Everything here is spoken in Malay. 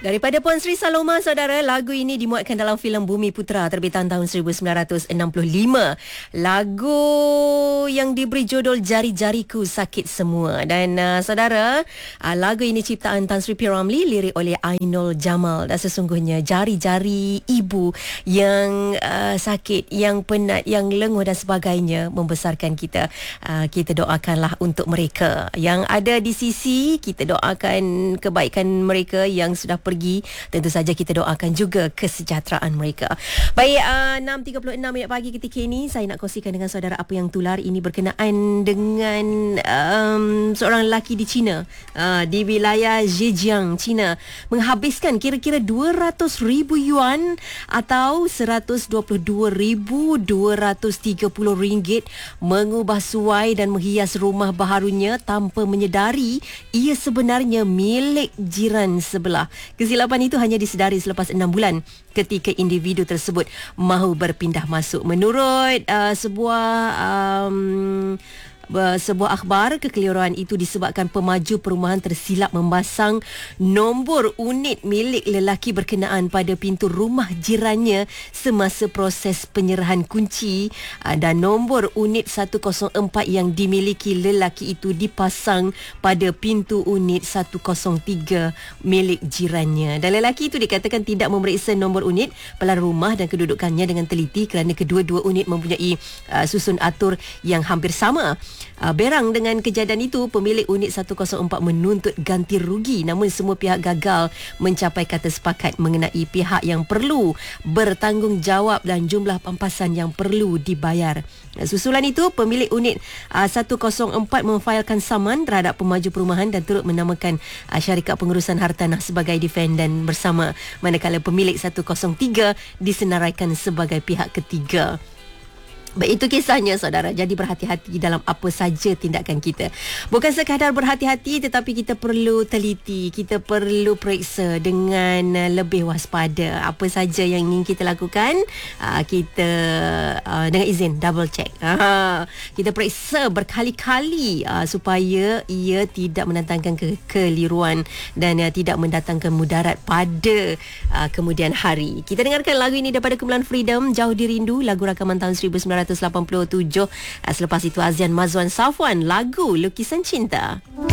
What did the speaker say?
Daripada Puan Sri Saloma, saudara, lagu ini dimuatkan dalam filem Bumi Putera terbitan tahun 1965. Lagu yang diberi judul Jari-Jariku Sakit Semua. Dan saudara, lagu ini ciptaan Tan Sri P. Ramlee, lirik oleh Ainul Jamal. Dan sesungguhnya jari-jari ibu yang sakit, yang penat, yang lenguh dan sebagainya membesarkan kita. Kita doakanlah untuk mereka yang ada di sisi, kita doakan kebaikan mereka yang sudah pergi, tentu saja kita doakan juga kesejahteraan mereka. Baik, 6.36 minit pagi ketika ini saya nak kongsikan dengan saudara apa yang tular ini berkenaan dengan seorang lelaki di China, di wilayah Zhejiang, China, menghabiskan kira-kira 200,000 yuan atau 122,230 ringgit mengubah suai dan menghias rumah baharunya tanpa menyedari ia sebenarnya milik jiran sebelah. Kesilapan itu hanya disedari selepas 6 bulan ketika individu tersebut mahu berpindah masuk. Menurut sebuah akhbar, kekeliruan itu disebabkan pemaju perumahan tersilap memasang nombor unit milik lelaki berkenaan pada pintu rumah jirannya semasa proses penyerahan kunci, dan nombor unit 104 yang dimiliki lelaki itu dipasang pada pintu unit 103 milik jirannya. Dan lelaki itu dikatakan tidak memeriksa nombor unit pelan rumah dan kedudukannya dengan teliti kerana kedua-dua unit mempunyai susun atur yang hampir sama. Berang dengan kejadian itu, pemilik unit 104 menuntut ganti rugi, namun semua pihak gagal mencapai kata sepakat mengenai pihak yang perlu bertanggungjawab dan jumlah pampasan yang perlu dibayar. Susulan itu, pemilik unit 104 memfailkan saman terhadap pemaju perumahan dan turut menamakan syarikat pengurusan hartanah sebagai defendan bersama, manakala pemilik 103 disenaraikan sebagai pihak ketiga. Baik, itu kisahnya, saudara. Jadi berhati-hati dalam apa saja tindakan kita. Bukan sekadar berhati-hati, tetapi kita perlu teliti, kita perlu periksa dengan lebih waspada. Apa saja yang ingin kita lakukan, kita dengan izin double check. Kita periksa berkali-kali supaya ia tidak mendatangkan kekeliruan dan tidak mendatangkan mudarat pada kemudian hari. Kita dengarkan lagu ini daripada kumpulan Freedom, Jauh Dirindu, lagu rakaman tahun 1987. Selepas itu Azian Mazwan Safwan, lagu Lukisan Cinta.